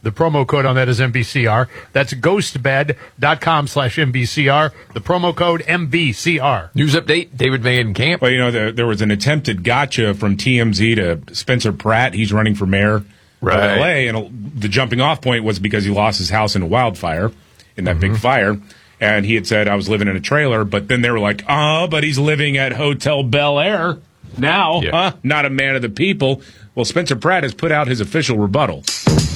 The promo code on that is MBCR. That's ghostbed.com/MBCR. The promo code MBCR. News update, David Van Camp. Well, there was an attempted gotcha from TMZ to Spencer Pratt. He's running for mayor of L.A., and the jumping off point was because he lost his house in a wildfire, in that big fire. And he had said, I was living in a trailer, but then they were like, but he's living at Hotel Bel Air now, not a man of the people. Well, Spencer Pratt has put out his official rebuttal.